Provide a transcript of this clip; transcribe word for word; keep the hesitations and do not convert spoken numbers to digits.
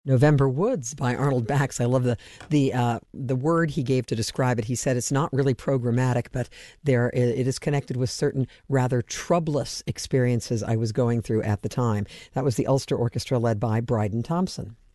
November Woods by Arnold Bax. I love the the uh, the word he gave to describe it. He said it's not really programmatic, but there it is connected with certain rather troublous experiences I was going through at the time. That was the Ulster Orchestra led by Bryden Thompson.